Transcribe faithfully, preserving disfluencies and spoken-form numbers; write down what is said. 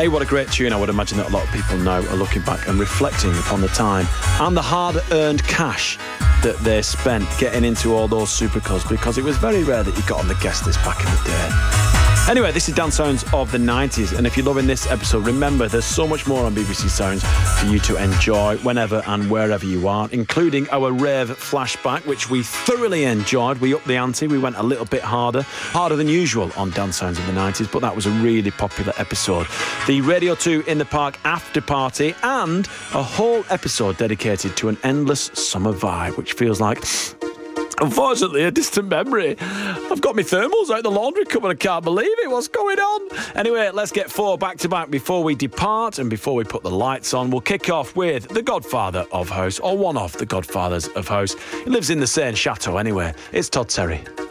Hey, what a great tune. I would imagine that a lot of people now are looking back and reflecting upon the time and the hard-earned cash that they spent getting into all those supercars, because it was very rare that you got on the guest list back in the day. Anyway, this is Dance Sounds of the nineties, and if you're loving this episode, remember there's so much more on B B C Sounds for you to enjoy whenever and wherever you are, including our rave flashback, which we thoroughly enjoyed. We upped the ante, we went a little bit harder, harder than usual on Dance Sounds of the nineties, but that was a really popular episode. The Radio two in the Park after party, and a whole episode dedicated to an endless summer vibe, which feels like, unfortunately, a distant memory. I've got my thermals out the laundry cupboard. I can't believe it. What's going on? Anyway, let's get four back to back before we depart and before we put the lights on. We'll kick off with the godfather of house, or one of the godfathers of house. He lives in the same chateau anyway. It's Todd Terry.